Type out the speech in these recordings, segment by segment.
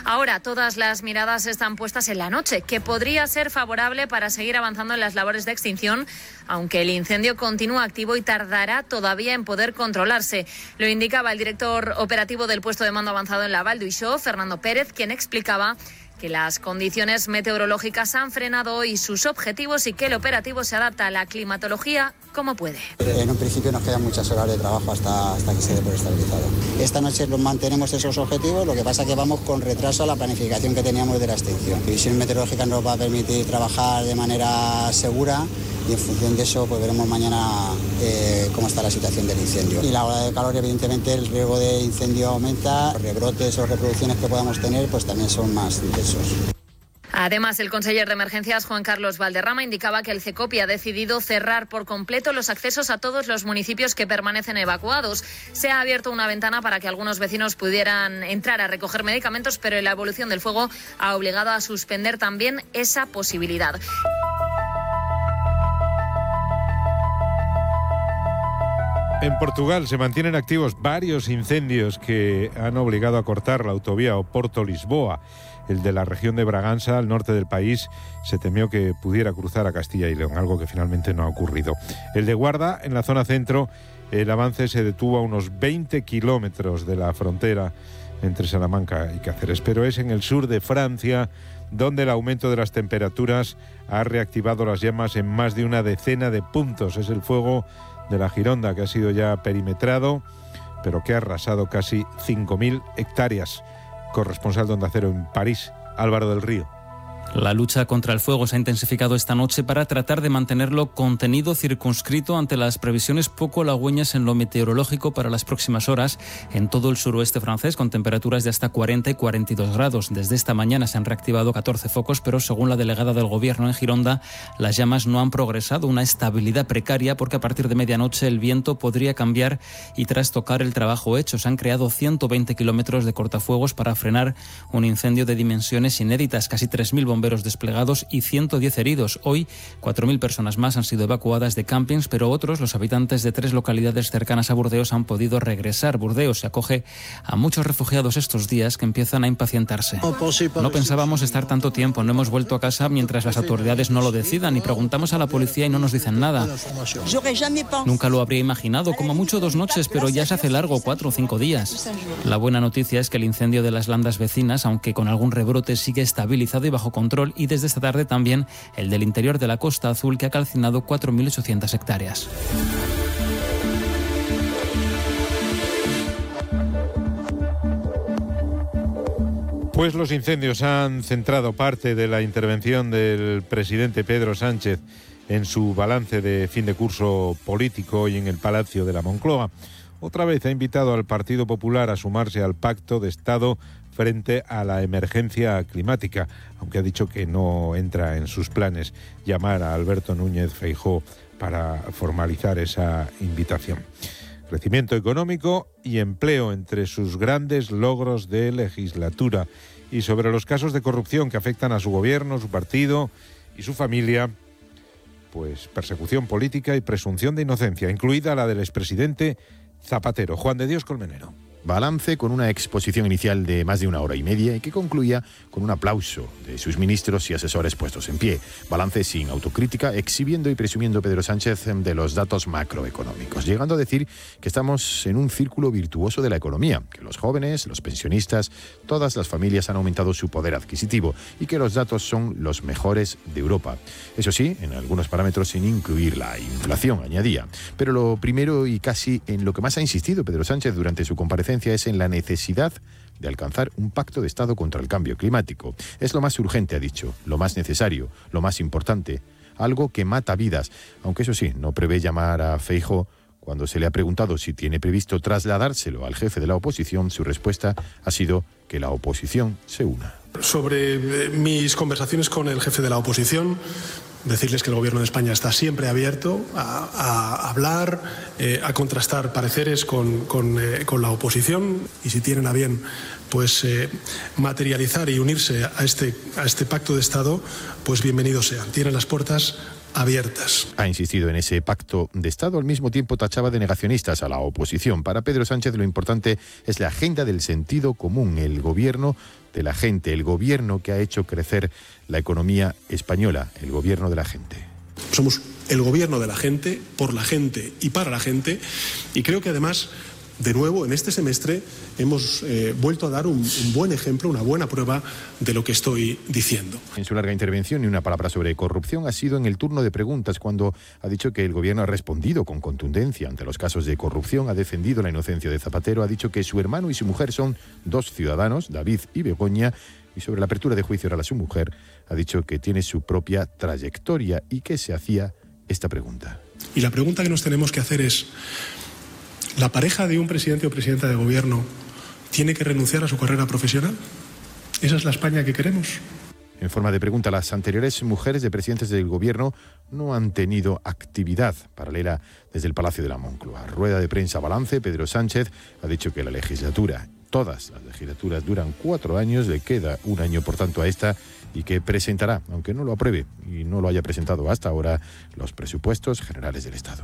Ahora todas las miradas están puestas en la noche, que podría ser favorable para seguir avanzando en las labores de extinción, aunque el incendio continúa activo y tardará todavía en poder controlarse. Lo indicaba el director operativo del puesto de mando avanzado en la Val d'Uixó, Fernando Pérez, quien explicaba que las condiciones meteorológicas han frenado hoy sus objetivos y que el operativo se adapta a la climatología como puede. En un principio nos quedan muchas horas de trabajo hasta que se dé por estabilizado. Esta noche mantenemos esos objetivos, lo que pasa es que vamos con retraso a la planificación que teníamos de la extinción. La visión meteorológica nos va a permitir trabajar de manera segura y en función de eso pues veremos mañana cómo está la situación del incendio. Y la ola de calor, evidentemente, el riesgo de incendio aumenta, los rebrotes o reproducciones que podamos tener pues también son más intensos. Además, el conseller de Emergencias, Juan Carlos Valderrama, indicaba que el CECOPI ha decidido cerrar por completo los accesos a todos los municipios que permanecen evacuados. Se ha abierto una ventana para que algunos vecinos pudieran entrar a recoger medicamentos, pero la evolución del fuego ha obligado a suspender también esa posibilidad. En Portugal se mantienen activos varios incendios que han obligado a cortar la autovía Oporto-Lisboa. El de la región de Bragança, al norte del país, se temió que pudiera cruzar a Castilla y León, algo que finalmente no ha ocurrido. El de Guarda, en la zona centro, el avance se detuvo a unos 20 kilómetros de la frontera entre Salamanca y Cáceres, pero es en el sur de Francia donde el aumento de las temperaturas ha reactivado las llamas en más de una decena de puntos. Es el fuego de la Gironda, que ha sido ya perimetrado, pero que ha arrasado casi 5.000 hectáreas. Corresponsal de Onda Cero en París, Álvaro del Río. La lucha contra el fuego se ha intensificado esta noche para tratar de mantenerlo contenido, circunscrito ante las previsiones poco halagüeñas en lo meteorológico para las próximas horas en todo el suroeste francés, con temperaturas de hasta 40 y 42 grados. Desde esta mañana se han reactivado 14 focos, pero según la delegada del Gobierno en Gironda, las llamas no han progresado, una estabilidad precaria porque a partir de medianoche el viento podría cambiar y trastocar el trabajo hecho. Se han creado 120 kilómetros de cortafuegos para frenar un incendio de dimensiones inéditas, casi 3.000 bomberos desplegados y 110 heridos. Hoy, 4.000 personas más han sido evacuadas de campings, pero otros, los habitantes de 3 localidades cercanas a Burdeos, han podido regresar. Burdeos se acoge a muchos refugiados estos días que empiezan a impacientarse. No pensábamos estar tanto tiempo, no hemos vuelto a casa mientras las autoridades no lo decidan y preguntamos a la policía y no nos dicen nada. Nunca lo habría imaginado, como mucho 2 noches, pero ya se hace largo, 4 o 5 días. La buena noticia es que el incendio de las landas vecinas, aunque con algún rebrote, sigue estabilizado y bajo control, y desde esta tarde también el del interior de la Costa Azul, que ha calcinado 4.800 hectáreas. Pues los incendios han centrado parte de la intervención del presidente Pedro Sánchez en su balance de fin de curso político hoy en el Palacio de la Moncloa. Otra vez ha invitado al Partido Popular a sumarse al pacto de Estado frente a la emergencia climática, aunque ha dicho que no entra en sus planes llamar a Alberto Núñez Feijóo para formalizar esa invitación. Crecimiento económico y empleo entre sus grandes logros de legislatura. Y sobre los casos de corrupción que afectan a su gobierno, su partido y su familia, pues persecución política y presunción de inocencia, incluida la del expresidente Zapatero. Juan de Dios Colmenero. Balance con una exposición inicial de más de 1 hora y media y que concluía con un aplauso de sus ministros y asesores puestos en pie. Balance sin autocrítica, exhibiendo y presumiendo Pedro Sánchez de los datos macroeconómicos, llegando a decir que estamos en un círculo virtuoso de la economía, que los jóvenes, los pensionistas, todas las familias han aumentado su poder adquisitivo y que los datos son los mejores de Europa. Eso sí, en algunos parámetros sin incluir la inflación, añadía. Pero lo primero y casi en lo que más ha insistido Pedro Sánchez durante su comparecencia es en la necesidad de alcanzar un pacto de Estado contra el cambio climático. Es lo más urgente, ha dicho, lo más necesario, lo más importante, algo que mata vidas, aunque eso sí, no prevé llamar a Feijóo. Cuando se le ha preguntado si tiene previsto trasladárselo al jefe de la oposición, su respuesta ha sido que la oposición se una. Sobre mis conversaciones con el jefe de la oposición, decirles que el Gobierno de España está siempre abierto a hablar, a contrastar pareceres con la oposición, y si tienen a bien pues materializar y unirse a este pacto de Estado, pues bienvenidos sean. Tienen las puertas abiertas. Ha insistido en ese pacto de Estado, al mismo tiempo tachaba de negacionistas a la oposición. Para Pedro Sánchez lo importante es la agenda del sentido común, el gobierno de la gente, el gobierno que ha hecho crecer la economía española, el gobierno de la gente. Somos el gobierno de la gente, por la gente y para la gente, y creo que además, de nuevo, en este semestre hemos vuelto a dar un buen ejemplo, una buena prueba de lo que estoy diciendo. En su larga intervención, ni una palabra sobre corrupción ha sido en el turno de preguntas, cuando ha dicho que el gobierno ha respondido con contundencia ante los casos de corrupción, ha defendido la inocencia de Zapatero, ha dicho que su hermano y su mujer son dos ciudadanos, David y Begoña, y sobre la apertura de juicio oral a su mujer, ha dicho que tiene su propia trayectoria y que se hacía esta pregunta. Y la pregunta que nos tenemos que hacer es: ¿la pareja de un presidente o presidenta de gobierno tiene que renunciar a su carrera profesional? ¿Esa es la España que queremos? En forma de pregunta, las anteriores mujeres de presidentes del gobierno no han tenido actividad paralela desde el Palacio de la Moncloa. Rueda de prensa balance, Pedro Sánchez ha dicho que la legislatura, todas las legislaturas duran 4 años, le queda 1 año por tanto a esta, y que presentará, aunque no lo apruebe y no lo haya presentado hasta ahora, los presupuestos generales del Estado.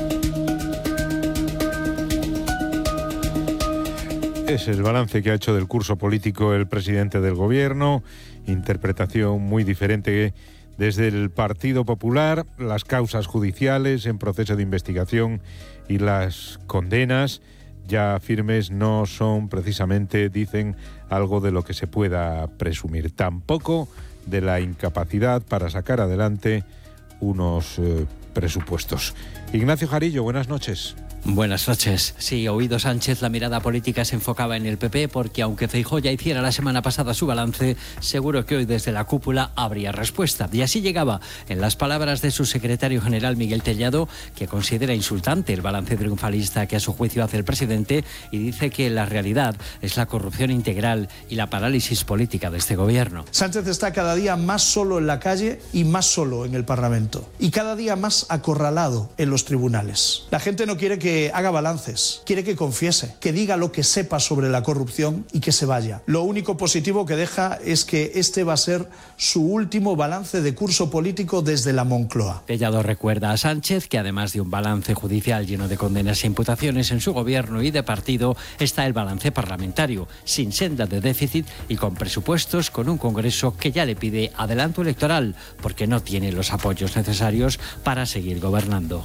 Es el balance que ha hecho del curso político el presidente del gobierno, interpretación muy diferente desde el Partido Popular, las causas judiciales en proceso de investigación y las condenas ya firmes no son precisamente, dicen, algo de lo que se pueda presumir, tampoco de la incapacidad para sacar adelante unos presupuestos. Ignacio Jarillo, buenas noches. Buenas noches. Sí, oído Sánchez, la mirada política se enfocaba en el PP porque aunque Feijóo ya hiciera la semana pasada su balance, seguro que hoy desde la cúpula habría respuesta. Y así llegaba en las palabras de su secretario general Miguel Tellado, que considera insultante el balance triunfalista que a su juicio hace el presidente y dice que la realidad es la corrupción integral y la parálisis política de este gobierno. Sánchez está cada día más solo en la calle y más solo en el Parlamento y cada día más acorralado en los tribunales. La gente no quiere que haga balances, quiere que confiese, que diga lo que sepa sobre la corrupción y que se vaya. Lo único positivo que deja es que este va a ser su último balance de curso político desde la Moncloa. Tellado recuerda a Sánchez que además de un balance judicial lleno de condenas e imputaciones en su gobierno y de partido, está el balance parlamentario, sin senda de déficit y con presupuestos, con un Congreso que ya le pide adelanto electoral porque no tiene los apoyos necesarios para seguir gobernando.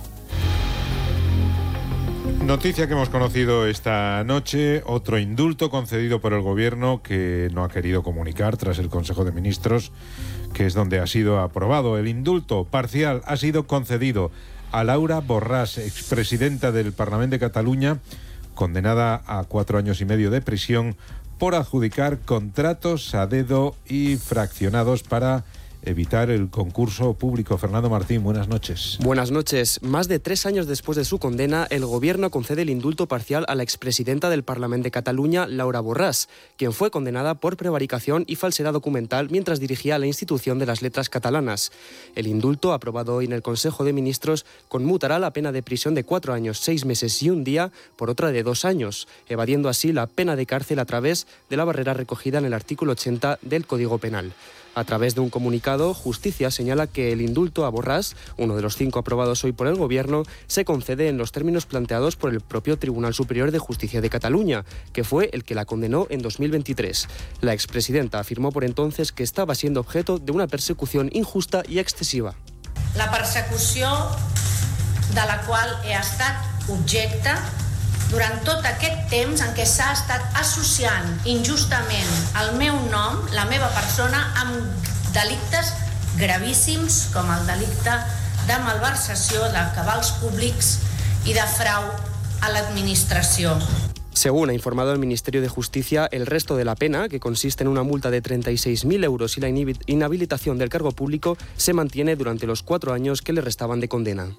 Noticia que hemos conocido esta noche, otro indulto concedido por el gobierno que no ha querido comunicar tras el Consejo de Ministros, que es donde ha sido aprobado. El indulto parcial ha sido concedido a Laura Borràs, expresidenta del Parlament de Cataluña, condenada a 4 años y medio de prisión por adjudicar contratos a dedo y fraccionados para evitar el concurso público. Fernando Martín, buenas noches. Buenas noches. Más de 3 años después de su condena, el gobierno concede el indulto parcial a la expresidenta del Parlament de Cataluña, Laura Borràs, quien fue condenada por prevaricación y falsedad documental mientras dirigía la institución de las letras catalanas. El indulto, aprobado hoy en el Consejo de Ministros, conmutará la pena de prisión de 4 años, 6 meses y 1 día por otra de 2 años, evadiendo así la pena de cárcel a través de la barrera recogida en el artículo 80 del Código Penal. A través de un comunicado, Justicia señala que el indulto a Borràs, uno de los 5 aprobados hoy por el Gobierno, se concede en los términos planteados por el propio Tribunal Superior de Justicia de Cataluña, que fue el que la condenó en 2023. La expresidenta afirmó por entonces que estaba siendo objeto de una persecución injusta y excesiva. La persecució de la qual he estat objecte durant tot aquest temps en què s'ha estat associant injustament el meu nom, la meva persona, amb delictes gravíssims com el delicte de malversació de cabals públics i de frau a l'administració. Según ha informado el Ministerio de Justicia, el resto de la pena, que consiste en una multa de 36.000 euros y la inhabilitación del cargo público, se mantiene durante los 4 años que le restaban de condena.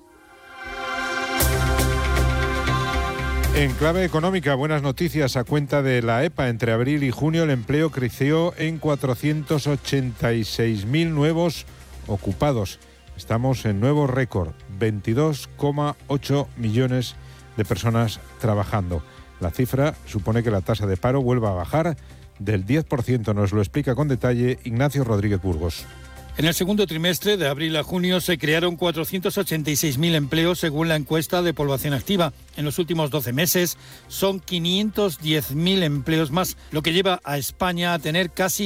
En clave económica, buenas noticias. A cuenta de la EPA, entre abril y junio el empleo creció en 486.000 nuevos ocupados. Estamos en nuevo récord, 22,8 millones de personas trabajando. La cifra supone que la tasa de paro vuelva a bajar del 10%. Nos lo explica con detalle Ignacio Rodríguez Burgos. En el segundo trimestre, de abril a junio, se crearon 486.000 empleos según la encuesta de población activa. En los últimos 12 meses son 510.000 empleos más, lo que lleva a España a tener casi